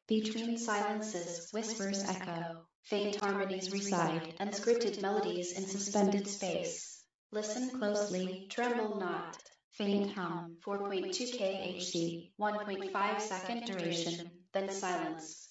Between silences, whispers echo, faint harmonies reside, unscripted melodies in suspended space. Listen closely, tremble not. Faint hum, 4.2 kHz, 1.5 second duration, then silence.